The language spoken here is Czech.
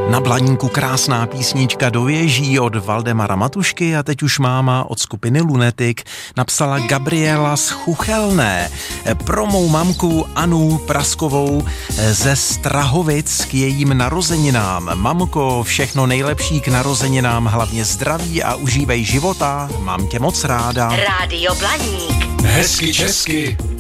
Na Blaníku krásná písnička Do věží od Valdemara Matušky a teď už máma od skupiny Lunetik napsala Gabriela z Chuchelné. Pro mou mamku Anu Praskovou ze Strahovic k jejím narozeninám. Mamko, všechno nejlepší k narozeninám, hlavně zdraví a užívej života. Mám tě moc ráda. Rádio Blaník. Hezky česky.